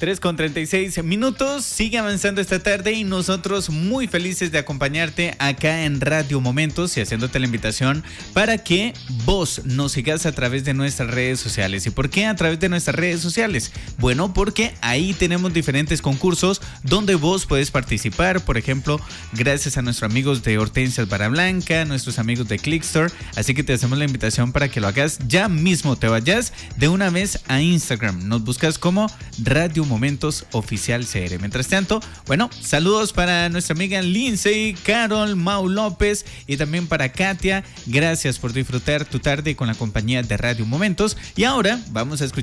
3:36. Sigue avanzando esta tarde y nosotros muy felices de acompañarte acá en Radio Momentos y haciéndote la invitación para que vos nos sigas a través de nuestras redes sociales. ¿Y por qué a través de nuestras redes sociales? Bueno, porque ahí tenemos diferentes concursos donde vos puedes participar. Por ejemplo, gracias a nuestros amigos de Hortensias Barra Blanca, nuestros amigos de Clickstore. Así que te hacemos la invitación para que lo hagas ya mismo. Te vayas de una vez a Instagram. Nos buscas como Radio Momentos Oficial CR. Mientras tanto, bueno, saludos para nuestra amiga Lindsay, Carol, Mau López y también para Katia. Gracias por disfrutar tu tarde con la compañía de Radio Momentos. Y ahora vamos a escuchar